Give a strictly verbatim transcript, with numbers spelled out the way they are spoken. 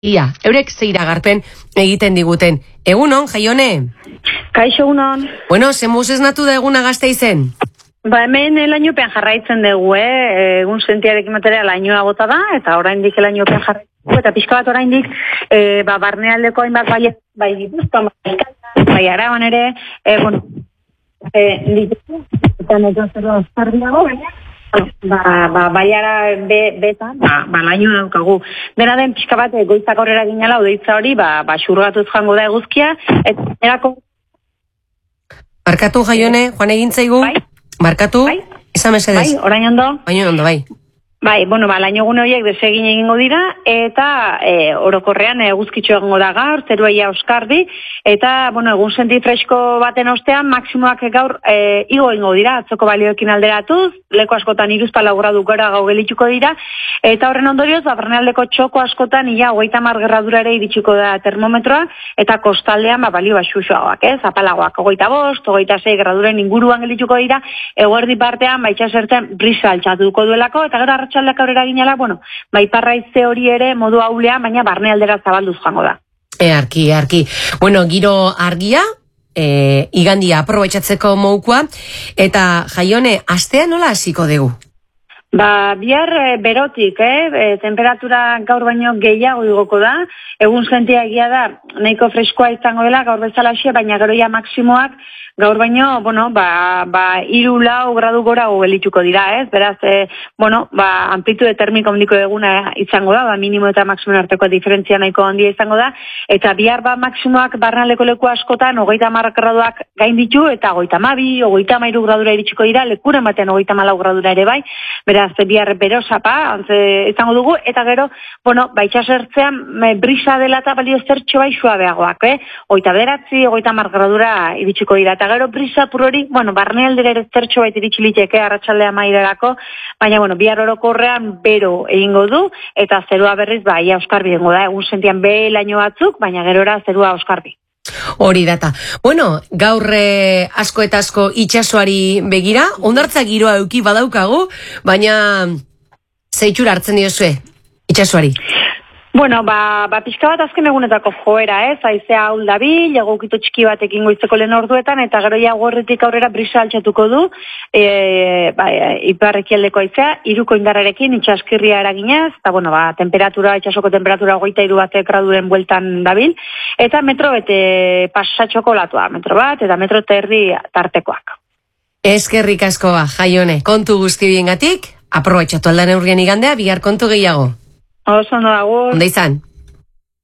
Ia, eurek ze iragarpen egiten diguten. Egunon, Jaione? Kaixo, egunon. Bueno, zemuz esnatu da eguna Gasteizen? Ba, hemen lainopean jarraitzen dugu, eh? Egun sentiarekin material lainoa gota da, eta oraindik lainopean jarraitzen dugu, eta pixka bat oraindik, eh, ba, barnealdeko hainbat bai, bai dituzko, bai araban ere, eh, bueno, eh, dituzu, eta neto zero ostarri dago, baina, ba, ba, baiara be, betan, ba, ba laino daukagu. Dena den pixka bat goizak aurrera ginala, odeitza hori, ba, ba xurgatuz jango da eguzkia, eta erako... Barkatu, Jaione, joan egin zaigu? Bai. Barkatu? Bai. Izan mesedez? Bai, orain ondo? Baina ondo, bai. Bai, bueno, ba, laino gune horiek desegin egingo dira, eta e, orokorrean eguzkitxo egingo da gaur, zeruaia oskardi, eta, bueno, egun senti fresko baten ostean, maksimoak gaur e, igo egingo dira, atzoko balioekin alderatuz, leko askotan iruzpala gradu gara gau gelituko dira, eta horren ondorioz, barnealdeko txoko askotan, ia, hogeita hamar gerradura ere iritsiko da termometroa, eta kostaldean, ba, balio baxuxoagoak, ez, apalagoak, hogeita bost, hogeita sei gerraduren inguruan gelituko dira, eguerdi partean, baitxaserten brisa altxatuko duelako, eta gero arratsaldeak aurrera ginela, bueno, baiparraizte hori ere modu aulea, baina barnealdera zabalduz joango da. E, arki, arki. Bueno, giro argia, e, igandia aprobetxatzeko moukua, eta Jaione, astea nola hasiko dugu? Ba, bihar e, berotik, eh? E, temperatura gaur baino gehiago igoko da, egun sentia egia da, nahiko freskoa izango dela, gaur bezalaxe, baina gero ja maksimoak, gaur baino, bueno, ba, ba, iru lau gradu gora gelituko dira, ez? Beraz, e, bueno, ba, amplitude termiko handiko eguna izango da, ba, minimo eta maksimo arteko diferentzia nahiko handia izango da, eta bihar ba, maksimoak barnaleko leku askotan, hogeita hamar graduak gain ditu, eta hogeita hamabi, hogeita hamairu gradura iritsiko dira, lekuren batean hogeita hamalau gradura ere bai, beraz, bihar berosapa, antze, izango dugu, eta gero, bueno, baitxasertzean, brisa dela eta balio zertxo bai suabeagoak, eh? Hogeita beratzi, hogeita hamar gradura iritsiko dira, eta gero brisa purori, bueno, barnealdera ere zertxo bait iritsi liteke arratsaldea mairerako, baina, bueno, bihar orokorrean bero egingo du, eta zerua berriz, ba, ia oskarbi egingo da, egun sentian behe laino batzuk, baina gerora zerua oskarbi. Hori data. Bueno, gaur eh, asko eta asko itxasoari begira, ondartza giroa euki badaukagu, baina zeitxura hartzen diozue itxasoari? Bueno, ba, ba pixka bat azken egunetako joera, ez? Haizea ahul dabil, egokito txiki batekin goizeko lehen orduetan, eta gero ja gorritik aurrera brisa altxatuko du, e, ba, iparrekialdeko haizea, iruko indarrarekin itxaskirria eraginez, eta bueno, ba, temperatura, itxasoko temperatura hogeita hiru batek graduren bueltan dabil, eta metro bete pasatxoko latua, metro bat, eta metro terdi tartekoak. Eskerrik asko ba, Jaione, kontu guzti biengatik, aprobetxatu aldan eurgen igandea, bihar kontu gehiago. Oso no dago. Onda izan.